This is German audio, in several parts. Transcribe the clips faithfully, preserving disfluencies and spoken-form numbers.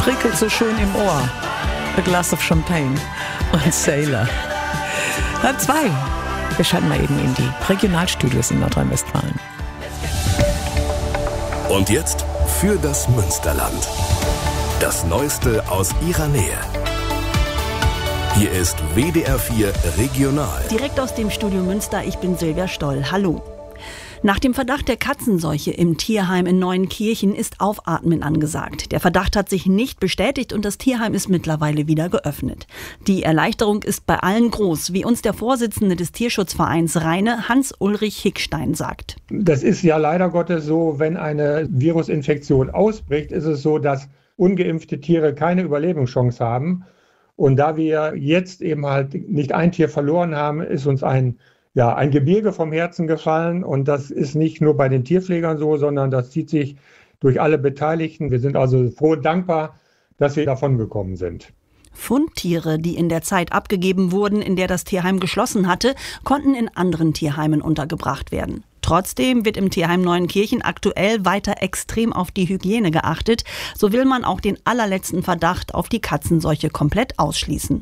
prickelt so schön im Ohr. A Glass of Champagne und Sailor. Hör zwei. Wir schalten mal eben in die Regionalstudios in Nordrhein-Westfalen. Und jetzt für das Münsterland. Das Neueste aus ihrer Nähe. Hier ist W D R vier Regional. Direkt aus dem Studio Münster, ich bin Silvia Stoll. Hallo. Nach dem Verdacht der Katzenseuche im Tierheim in Neuenkirchen ist Aufatmen angesagt. Der Verdacht hat sich nicht bestätigt und das Tierheim ist mittlerweile wieder geöffnet. Die Erleichterung ist bei allen groß, wie uns der Vorsitzende des Tierschutzvereins Rheine, Hans-Ulrich Hickstein, sagt. Das ist ja leider Gottes so, wenn eine Virusinfektion ausbricht, ist es so, dass ungeimpfte Tiere keine Überlebenschance haben. Und da wir jetzt eben halt nicht ein Tier verloren haben, ist uns ein Ja, ein Gebirge vom Herzen gefallen und das ist nicht nur bei den Tierpflegern so, sondern das zieht sich durch alle Beteiligten. Wir sind also froh und dankbar, dass wir davon gekommen sind. Fundtiere, die in der Zeit abgegeben wurden, in der das Tierheim geschlossen hatte, konnten in anderen Tierheimen untergebracht werden. Trotzdem wird im Tierheim Neuenkirchen aktuell weiter extrem auf die Hygiene geachtet. So will man auch den allerletzten Verdacht auf die Katzenseuche komplett ausschließen.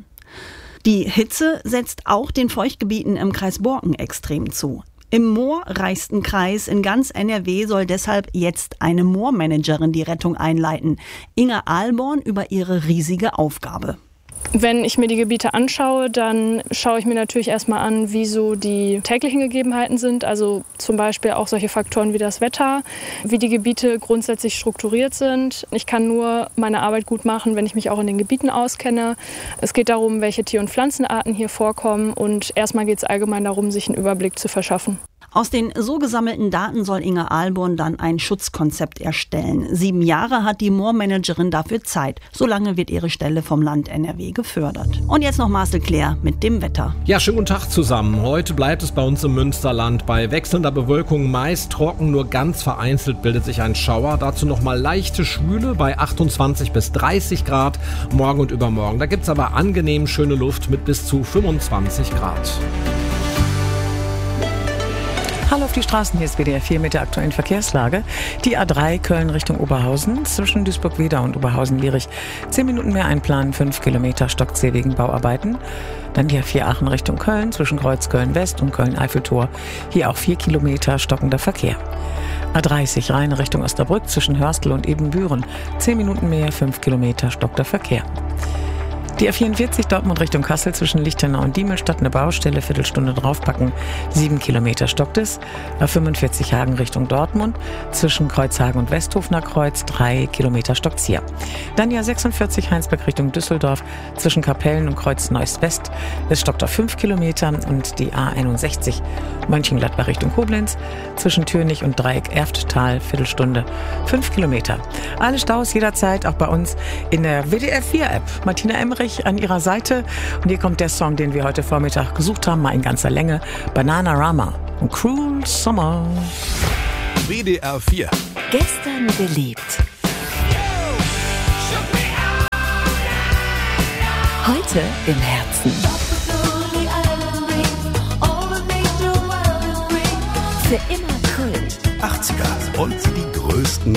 Die Hitze setzt auch den Feuchtgebieten im Kreis Borken extrem zu. Im moorreichsten Kreis in ganz N R W soll deshalb jetzt eine Moormanagerin die Rettung einleiten. Inga Ahlborn über ihre riesige Aufgabe. Wenn ich mir die Gebiete anschaue, dann schaue ich mir natürlich erstmal an, wie so die täglichen Gegebenheiten sind. Also zum Beispiel auch solche Faktoren wie das Wetter, wie die Gebiete grundsätzlich strukturiert sind. Ich kann nur meine Arbeit gut machen, wenn ich mich auch in den Gebieten auskenne. Es geht darum, welche Tier- und Pflanzenarten hier vorkommen. Und erstmal geht es allgemein darum, sich einen Überblick zu verschaffen. Aus den so gesammelten Daten soll Inga Ahlborn dann ein Schutzkonzept erstellen. Sieben Jahre hat die Moormanagerin dafür Zeit. Solange wird ihre Stelle vom Land N R W gefördert. Und jetzt noch Marcel Claire mit dem Wetter. Ja, schönen guten Tag zusammen. Heute bleibt es bei uns im Münsterland bei wechselnder Bewölkung meist trocken, nur ganz vereinzelt bildet sich ein Schauer. Dazu nochmal leichte Schwüle bei achtundzwanzig bis dreißig Grad morgen und übermorgen. Da gibt es aber angenehm schöne Luft mit bis zu fünfundzwanzig Grad. Hallo auf die Straßen, hier ist W D R vier mit der aktuellen Verkehrslage. Die A drei Köln Richtung Oberhausen, zwischen Duisburg-Wieder und Oberhausen-Lierich. Zehn Minuten mehr einplanen, fünf Kilometer Stock C wegen Bauarbeiten. Dann die A vier Aachen Richtung Köln, zwischen Kreuz Köln-West und Köln-Eiffeltor. Hier auch vier Kilometer stockender Verkehr. A dreißig Rheine Richtung Osnabrück, zwischen Hörstel und Ebenbüren. Zehn Minuten mehr, fünf Kilometer stockender Verkehr. Die A vierundvierzig Dortmund Richtung Kassel zwischen Lichtenau und Diemelstadt eine Baustelle, Viertelstunde draufpacken, sieben Kilometer stockt es. A fünfundvierzig Hagen Richtung Dortmund zwischen Kreuzhagen und Westhofener Kreuz, drei Kilometer stockt's hier. Dann die A sechsundvierzig Heinsberg Richtung Düsseldorf zwischen Kapellen und Kreuz Neuss West, es stockt auf fünf Kilometer und die A einundsechzig Mönchengladbach Richtung Koblenz zwischen Türnich und Dreieck Erfttal, Viertelstunde, fünf Kilometer. Alle Staus jederzeit auch bei uns in der W D R vier App. Martina Emmerich an ihrer Seite. Und hier kommt der Song, den wir heute Vormittag gesucht haben, mal in ganzer Länge. Bananarama und Cruel Summer. W D R vier. Gestern geliebt. Heute im Herzen. Für immer Kult. achtziger und die größten